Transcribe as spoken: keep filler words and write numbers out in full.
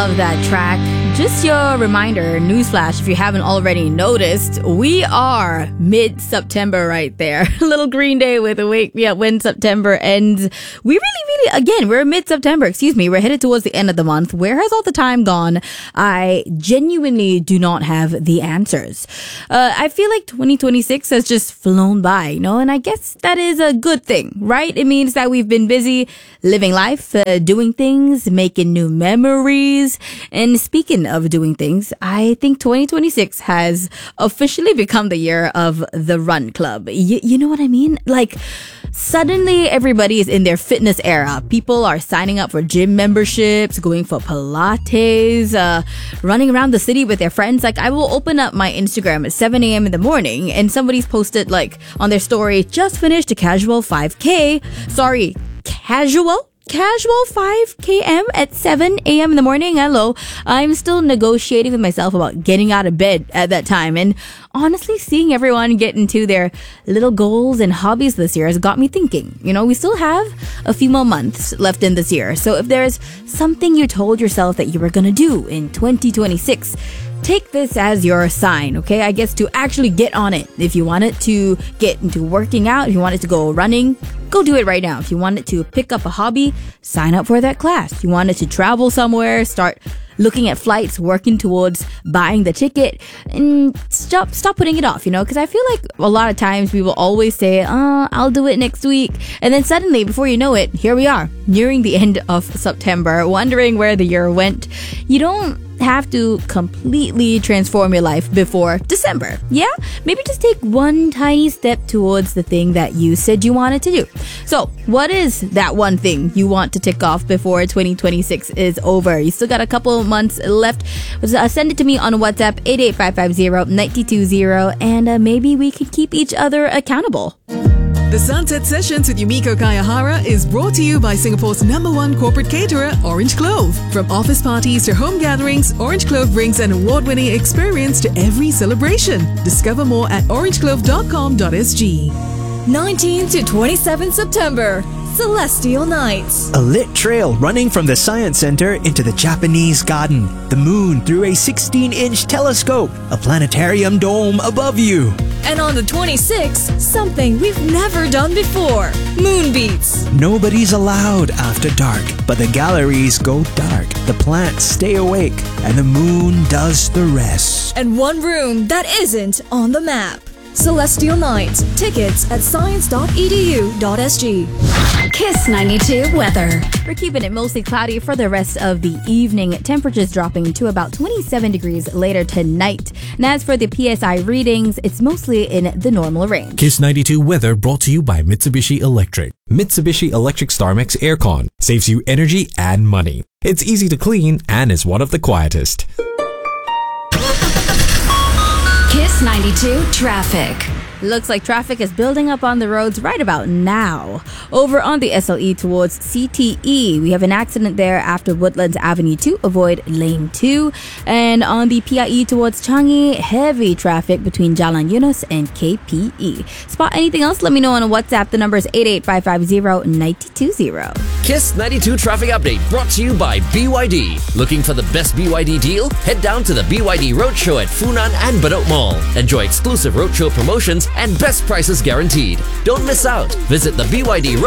love that track. Just your reminder, newsflash, if you haven't already noticed, we are mid-September right there. A little Green Day with Wake Me Up When September Ends. We really, really, again, we're mid-September, excuse me. We're headed towards the end of the month. Where has all the time gone? I genuinely do not have the answers. Uh, I feel like twenty twenty-six has just flown by, you know, and I guess that is a good thing, right? It means that we've been busy living life, uh, doing things, making new memories. And speaking of doing things, I think twenty twenty-six has officially become the year of the Run Club. Y- you know what I mean? Like, suddenly everybody is in their fitness era. People are signing up for gym memberships, going for Pilates, uh, running around the city with their friends. Like, I will open up my Instagram at seven a.m. in the morning and somebody's posted, like, on their story, just finished a casual five K. Sorry, casual? Casual five kilometers at seven a.m. in the morning. Hello. I'm still negotiating with myself about getting out of bed at that time. And honestly, seeing everyone get into their little goals and hobbies this year has got me thinking. You know, we still have a few more months left in this year. So if there's something you told yourself that you were going to do in twenty twenty-six, take this as your sign, okay? I guess to actually get on it. If you wanted to get into working out, if you wanted to go running, go do it right now. If you wanted to pick up a hobby, sign up for that class. If you wanted to travel somewhere, start looking at flights, working towards buying the ticket, and stop stop putting it off, you know? Because I feel like a lot of times we will always say, uh, I'll do it next week. And then suddenly, before you know it, here we are, nearing the end of September, wondering where the year went. You don't have to completely transform your life before December. Yeah? Maybe just take one tiny step towards the thing that you said you wanted to do. So, what is that one thing you want to tick off before twenty twenty-six is over? You still got a couple months left. Uh, send it to me on WhatsApp, eight eight five five zero nine two zero, and uh, maybe we can keep each other accountable. The Sunset Sessions with Yumiko Kayahara is brought to you by Singapore's number one corporate caterer, Orange Clove. From office parties to home gatherings, Orange Clove brings an award-winning experience to every celebration. Discover more at orange clove dot com dot s g. nineteenth to twenty-seventh September, Celestial Nights. A lit trail running from the Science Center into the Japanese garden, the moon through a sixteen-inch telescope, a planetarium dome above you. And on the twenty-sixth, something we've never done before, Moon Beats. Nobody's allowed after dark, but the galleries go dark, the plants stay awake, and the moon does the rest. And one room that isn't on the map. Celestial Nights. Tickets at science dot e d u dot s g. Kiss ninety-two weather. We're keeping it mostly cloudy for the rest of the evening. Temperatures dropping to about twenty-seven degrees later tonight. And as for the P S I readings, it's mostly in the normal range. Kiss ninety-two weather brought to you by Mitsubishi Electric. Mitsubishi Electric StarMax Aircon saves you energy and money. It's easy to clean and is one of the quietest. Kiss ninety-two traffic. Looks like traffic is building up on the roads right about now. Over on the S L E towards C T E, we have an accident there after Woodlands Avenue two. Avoid lane two. And on the P I E towards Changi, heavy traffic between Jalan Yunus and K P E. Spot anything else? Let me know on WhatsApp. The number is eight eight five five zero nine two zero. Kiss ninety-two Traffic Update brought to you by B Y D. Looking for the best B Y D deal? Head down to the B Y D Roadshow at Funan and Bedok Mall. Enjoy exclusive roadshow promotions and best prices guaranteed. Don't miss out. Visit the B Y D